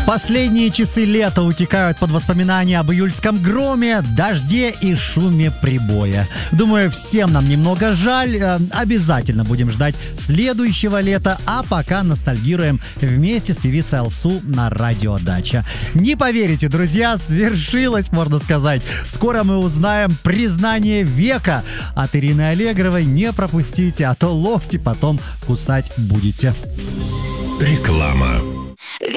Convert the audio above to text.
Последние часы лета утекают под воспоминания об июльском громе, дожде и шуме прибоя. Думаю, всем нам немного жаль. Обязательно будем ждать следующего лета, а пока ностальгируем вместе с певицей Алсу на радио Дача. Не поверите, друзья, свершилось, можно сказать. Скоро мы узнаем признание века от Ирины Аллегровой. Не пропустите, а то локти потом кусать будете. Реклама.